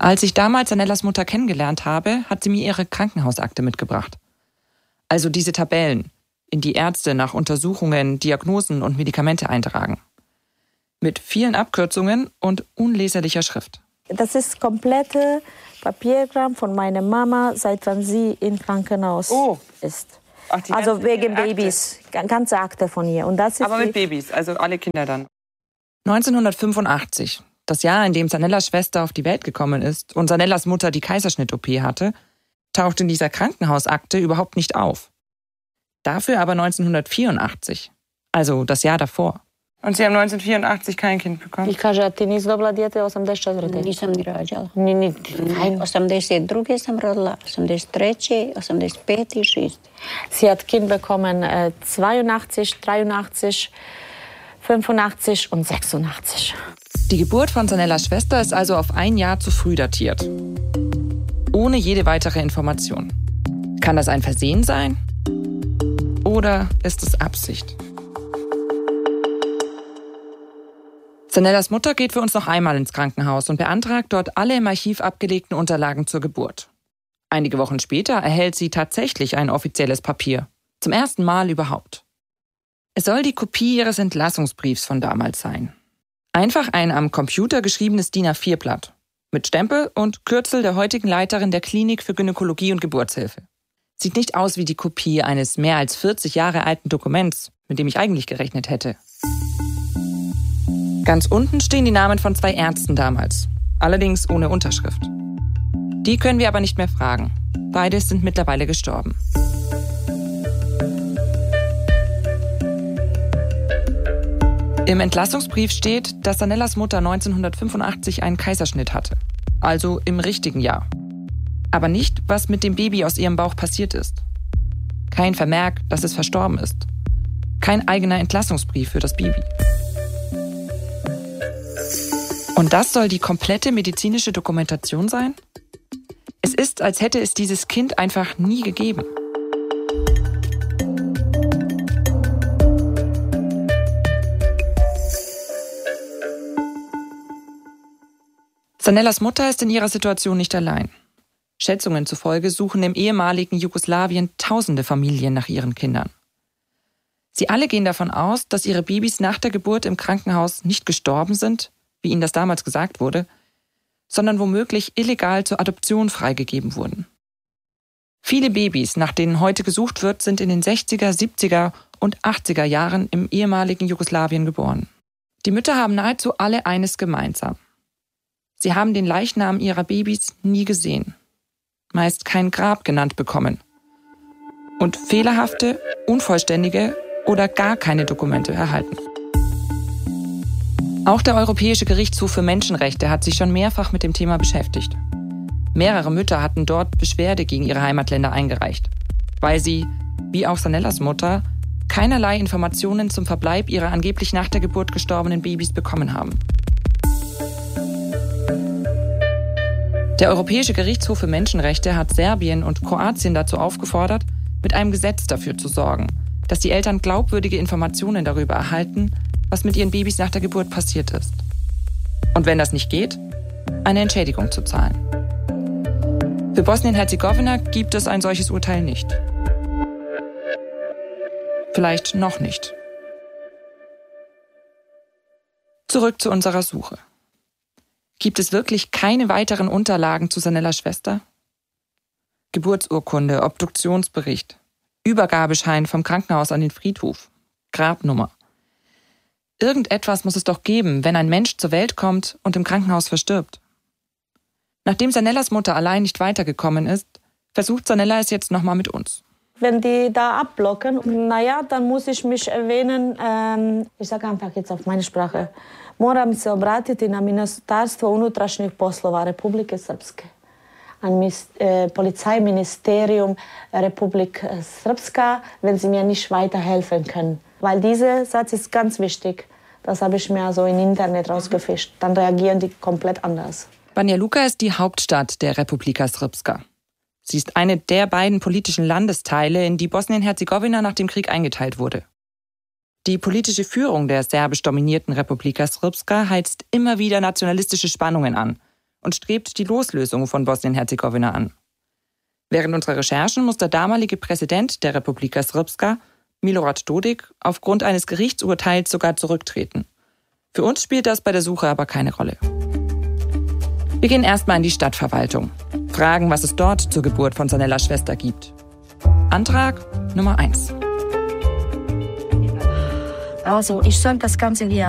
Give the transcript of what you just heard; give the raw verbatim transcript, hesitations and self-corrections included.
Als ich damals Zanellas Mutter kennengelernt habe, hat sie mir ihre Krankenhausakte mitgebracht. Also diese Tabellen, in die Ärzte nach Untersuchungen, Diagnosen und Medikamente eintragen. Mit vielen Abkürzungen und unleserlicher Schrift. Das ist komplette Papierkram von meiner Mama, seit wann sie im Krankenhaus oh. ist. Ach, die also wegen Akte. Babys, ganze Akte von ihr. Und das ist Aber mit die Babys, also alle Kinder dann. neunzehnhundertfünfundachtzig, das Jahr, in dem Zanellas Schwester auf die Welt gekommen ist und Zanellas Mutter die Kaiserschnitt-O P hatte, taucht in dieser Krankenhausakte überhaupt nicht auf. Dafür aber neunzehnhundertvierundachtzig, also das Jahr davor. Und Sie haben neunzehnhundertvierundachtzig kein Kind bekommen? И каже, а ти нisi dobila dijete osamdeset četvrte. Nisam ni rađala. Ni, ni, osamdeset druge sam rodila, osamdeset treće, osamdeset pete i šeste. Sie hat Kind bekommen äh, zweiundachtzig, dreiundachtzig, fünfundachtzig und sechsundachtzig. Die Geburt von Zanellas Schwester ist also auf ein Jahr zu früh datiert. Ohne jede weitere Information. Kann das ein Versehen sein? Oder ist es Absicht? Zanellas Mutter geht für uns noch einmal ins Krankenhaus und beantragt dort alle im Archiv abgelegten Unterlagen zur Geburt. Einige Wochen später erhält sie tatsächlich ein offizielles Papier. Zum ersten Mal überhaupt. Es soll die Kopie ihres Entlassungsbriefs von damals sein. Einfach ein am Computer geschriebenes D I N A vier Blatt. Mit Stempel und Kürzel der heutigen Leiterin der Klinik für Gynäkologie und Geburtshilfe. Sieht nicht aus wie die Kopie eines mehr als vierzig Jahre alten Dokuments, mit dem ich eigentlich gerechnet hätte. Ganz unten stehen die Namen von zwei Ärzten damals, allerdings ohne Unterschrift. Die können wir aber nicht mehr fragen. Beide sind mittlerweile gestorben. Im Entlassungsbrief steht, dass Zanellas Mutter neunzehnhundertfünfundachtzig einen Kaiserschnitt hatte. Also im richtigen Jahr. Aber nicht, was mit dem Baby aus ihrem Bauch passiert ist. Kein Vermerk, dass es verstorben ist. Kein eigener Entlassungsbrief für das Baby. Und das soll die komplette medizinische Dokumentation sein? Es ist, als hätte es dieses Kind einfach nie gegeben. Zanellas Mutter ist in ihrer Situation nicht allein. Schätzungen zufolge suchen im ehemaligen Jugoslawien tausende Familien nach ihren Kindern. Sie alle gehen davon aus, dass ihre Babys nach der Geburt im Krankenhaus nicht gestorben sind, wie ihnen das damals gesagt wurde, sondern womöglich illegal zur Adoption freigegeben wurden. Viele Babys, nach denen heute gesucht wird, sind in den sechziger, siebziger und achtziger Jahren im ehemaligen Jugoslawien geboren. Die Mütter haben nahezu alle eines gemeinsam. Sie haben den Leichnam ihrer Babys nie gesehen, meist kein Grab genannt bekommen und fehlerhafte, unvollständige oder gar keine Dokumente erhalten. Auch der Europäische Gerichtshof für Menschenrechte hat sich schon mehrfach mit dem Thema beschäftigt. Mehrere Mütter hatten dort Beschwerde gegen ihre Heimatländer eingereicht, weil sie, wie auch Zanellas Mutter, keinerlei Informationen zum Verbleib ihrer angeblich nach der Geburt gestorbenen Babys bekommen haben. Der Europäische Gerichtshof für Menschenrechte hat Serbien und Kroatien dazu aufgefordert, mit einem Gesetz dafür zu sorgen, dass die Eltern glaubwürdige Informationen darüber erhalten, was mit ihren Babys nach der Geburt passiert ist. Und wenn das nicht geht, eine Entschädigung zu zahlen. Für Bosnien-Herzegowina gibt es ein solches Urteil nicht. Vielleicht noch nicht. Zurück zu unserer Suche. Gibt es wirklich keine weiteren Unterlagen zu Zanellas Schwester? Geburtsurkunde, Obduktionsbericht, Übergabeschein vom Krankenhaus an den Friedhof, Grabnummer. Irgendetwas muss es doch geben, wenn ein Mensch zur Welt kommt und im Krankenhaus verstirbt. Nachdem Zanellas Mutter allein nicht weitergekommen ist, versucht Zanella es jetzt nochmal mit uns. Wenn die da abblocken, naja, dann muss ich mich erwähnen, ähm, ich sage einfach jetzt auf meine Sprache, moram se obratiti na Ministarstvo unutrašnjih poslova Republike Srpske, an äh, Polizeiministerium Republik Srpska, wenn sie mir nicht weiterhelfen können. Weil dieser Satz ist ganz wichtig. Das habe ich mir so im Internet rausgefischt. Dann reagieren die komplett anders. Banja Luka ist die Hauptstadt der Republika Srpska. Sie ist eine der beiden politischen Landesteile, in die Bosnien-Herzegowina nach dem Krieg eingeteilt wurde. Die politische Führung der serbisch dominierten Republika Srpska heizt immer wieder nationalistische Spannungen an und strebt die Loslösung von Bosnien-Herzegowina an. Während unserer Recherchen muss der damalige Präsident der Republika Srpska, Milorad Dodik, aufgrund eines Gerichtsurteils sogar zurücktreten. Für uns spielt das bei der Suche aber keine Rolle. Wir gehen erstmal in die Stadtverwaltung, fragen, was es dort zur Geburt von Zanellas Schwester gibt. Antrag Nummer eins. Also, ich soll das Ganze hier